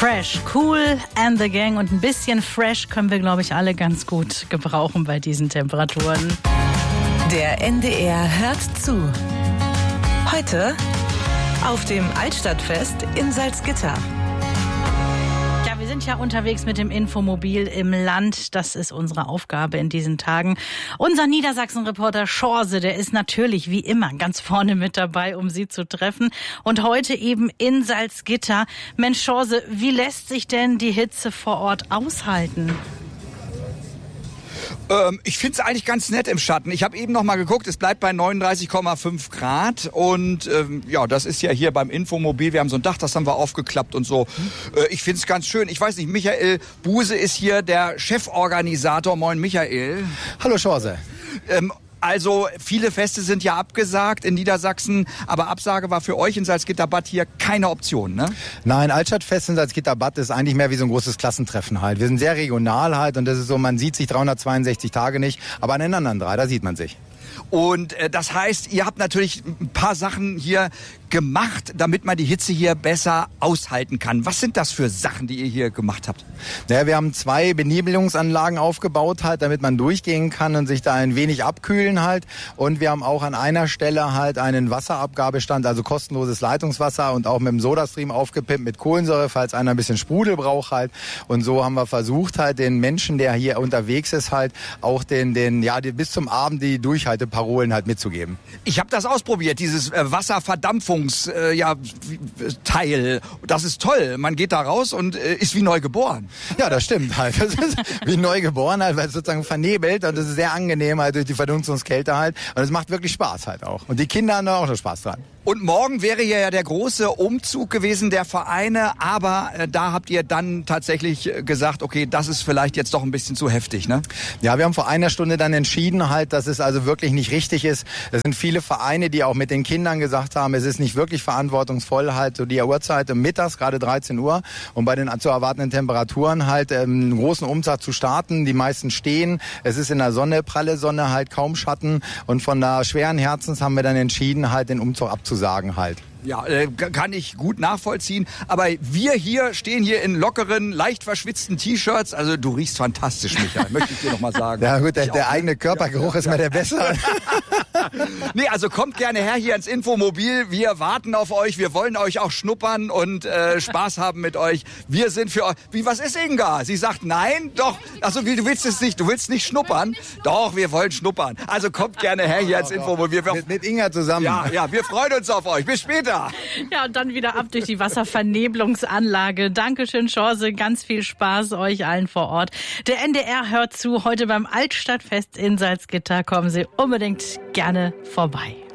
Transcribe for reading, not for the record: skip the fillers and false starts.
Fresh, Cool and the Gang und ein bisschen Fresh können wir, glaube ich, alle ganz gut gebrauchen bei diesen Temperaturen. Der NDR hört zu. Heute auf dem Altstadtfest in Salzgitter. Ja, wir sind ja unterwegs mit dem Infomobil im Land. Das ist unsere Aufgabe in diesen Tagen. Unser Niedersachsen-Reporter Schorse, der ist natürlich wie immer ganz vorne mit dabei, um Sie zu treffen. Und heute eben in Salzgitter. Mensch, Schorse, wie lässt sich denn die Hitze vor Ort aushalten? Ich finde es eigentlich ganz nett im Schatten. Ich habe eben noch mal geguckt, es bleibt bei 39,5 Grad und ja, das ist ja hier beim Infomobil. Wir haben so ein Dach, das haben wir aufgeklappt und so. Ich finde es ganz schön. Ich weiß nicht, Michael Buse ist hier der Cheforganisator. Moin Michael. Hallo Schorse. Also viele Feste sind ja abgesagt in Niedersachsen, aber Absage war für euch in Salzgitter-Bad hier keine Option, ne? Nein, Altstadtfest in Salzgitter-Bad ist eigentlich mehr wie so ein großes Klassentreffen halt. Wir sind sehr regional halt und das ist so, man sieht sich 362 Tage nicht, aber an den anderen 3, da sieht man sich. Und das heißt, ihr habt natürlich ein paar Sachen hier gemacht, damit man die Hitze hier besser aushalten kann. Was sind das für Sachen, die ihr hier gemacht habt? Naja, wir haben 2 Benebelungsanlagen aufgebaut halt, damit man durchgehen kann und sich da ein wenig abkühlen halt. Und wir haben auch an einer Stelle halt einen Wasserabgabestand, also kostenloses Leitungswasser und auch mit dem Sodastream aufgepimpt mit Kohlensäure, falls einer ein bisschen Sprudel braucht halt. Und so haben wir versucht halt den Menschen, der hier unterwegs ist halt, auch bis zum Abend die Durchhalteparolen halt mitzugeben. Ich habe das ausprobiert, dieses Wasserverdampfung. Teil. Das ist toll. Man geht da raus und ist wie neu geboren. Ja, das stimmt halt. Das ist wie neu geboren halt, weil es sozusagen vernebelt und das ist sehr angenehm halt durch die Verdunstungskälte halt. Und es macht wirklich Spaß halt auch. Und die Kinder haben da auch noch Spaß dran. Und morgen wäre hier ja der große Umzug gewesen der Vereine, aber da habt ihr dann tatsächlich gesagt, okay, das ist vielleicht jetzt doch ein bisschen zu heftig, ne? Ja, wir haben vor einer Stunde dann entschieden halt, dass es also wirklich nicht richtig ist. Es sind viele Vereine, die auch mit den Kindern gesagt haben, es ist nicht wirklich verantwortungsvoll halt so die Uhrzeit mittags, gerade 13 Uhr, und bei den zu erwartenden Temperaturen halt einen großen Umzug zu starten. Die meisten stehen. Es ist in der Sonne, pralle Sonne halt, kaum Schatten. Und von da schweren Herzens haben wir dann entschieden, halt den Umzug abzusagen halt. Ja, kann ich gut nachvollziehen. Aber wir hier stehen hier in lockeren, leicht verschwitzten T-Shirts. Also du riechst fantastisch, Michael, möchte ich dir noch mal sagen. Ja gut, der eigene Körpergeruch ist mal der bessere. Nee, also kommt gerne her hier ins Infomobil. Wir warten auf euch. Wir wollen euch auch schnuppern und Spaß haben mit euch. Wir sind für euch. Was ist Inga? Sie sagt nein? Doch. Achso, du willst es nicht. Du willst nicht schnuppern? Doch, wir wollen schnuppern. Also kommt gerne her hier ins Infomobil. Mit Inga zusammen. Ja, wir freuen uns auf euch. Bis später. Ja, und dann wieder ab durch die Wasservernebelungsanlage. Dankeschön, Schorse. Ganz viel Spaß euch allen vor Ort. Der NDR hört zu. Heute beim Altstadtfest in Salzgitter. Kommen Sie unbedingt gerne vorbei.